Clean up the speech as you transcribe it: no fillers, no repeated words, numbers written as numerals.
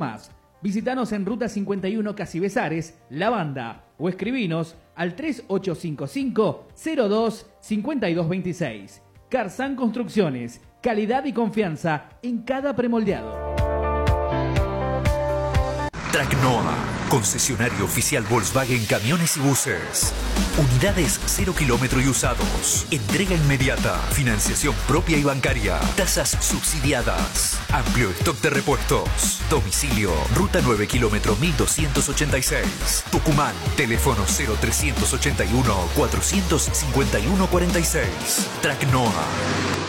más. Visítanos en Ruta 51 Casi Besares, La Banda, o escribinos al 3855-02-5226. Carzán Construcciones, calidad y confianza en cada premoldeado. Tracnoa, concesionario oficial Volkswagen Camiones y Buses. Unidades 0 kilómetro y usados. Entrega inmediata. Financiación propia y bancaria. Tasas subsidiadas. Amplio stock de repuestos. Domicilio, Ruta 9 kilómetro 1286. Tucumán. Teléfono 0381 451 46. Tracnoa.